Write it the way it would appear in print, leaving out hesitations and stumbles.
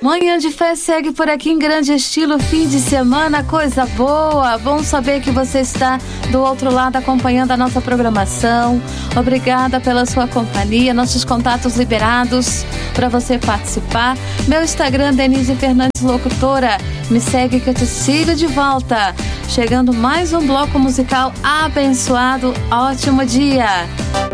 Manhã de Fé segue por aqui em grande estilo, fim de semana, coisa boa. Bom saber que você está do outro lado acompanhando a nossa programação. Obrigada pela sua companhia, nossos contatos liberados para você participar. Meu Instagram, Denise Fernandes Locutora. Me segue que eu te sigo de volta. Chegando mais um bloco musical abençoado. Ótimo dia!